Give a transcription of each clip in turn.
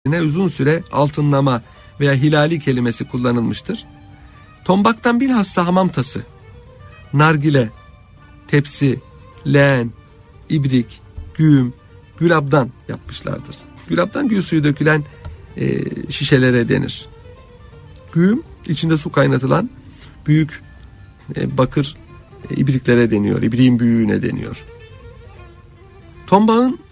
uzun süre altınlama veya hilali kelimesi kullanılmıştır. Tombaktan bilhassa hamam tası, nargile, tepsi, leğen, ibrik, güğüm, gülabdan yapmışlardır. Gülabdan gül suyu dökülen şişelere denir. Güğüm içinde su kaynatılan büyük bakır ibriklere deniyor. İbriğin büyüğüne deniyor. Tombağın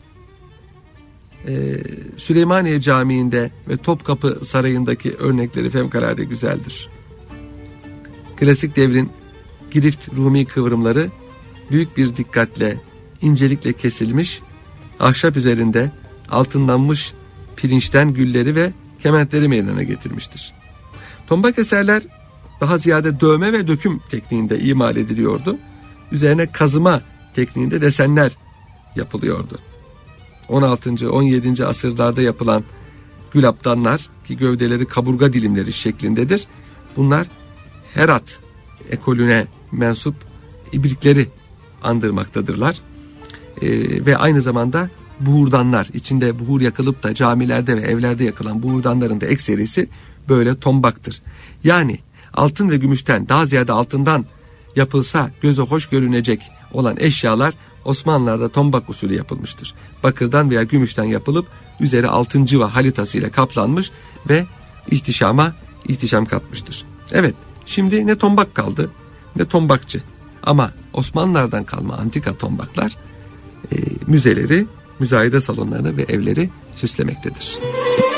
Süleymaniye Camii'nde ve Topkapı Sarayı'ndaki örnekleri fevkalade güzeldir. Klasik devrin girift Rumi kıvrımları büyük bir dikkatle, incelikle kesilmiş, ahşap üzerinde altınlanmış pirinçten gülleri ve kementleri meydana getirmiştir. Tombak eserler daha ziyade dövme ve döküm tekniğinde imal ediliyordu. Üzerine kazıma tekniğinde desenler yapılıyordu. 16. 17. asırlarda yapılan gülaptanlar ki gövdeleri kaburga dilimleri şeklindedir. Bunlar Herat ekolüne mensup ibrikleri andırmaktadırlar. Ve aynı zamanda buhurdanlar, içinde buhur yakılıp da camilerde ve evlerde yakılan buhurdanların da ekserisi böyle tombaktır. Yani altın ve gümüşten, daha ziyade altından yapılsa göze hoş görünecek olan eşyalar Osmanlılar'da tombak usulü yapılmıştır. Bakırdan veya gümüşten yapılıp üzeri altın cıva halitasıyla kaplanmış ve ihtişam katmıştır. Evet, şimdi ne tombak kaldı ne tombakçı. Ama Osmanlılardan kalma antika tombaklar müzeleri, müzayede salonlarını ve evleri süslemektedir.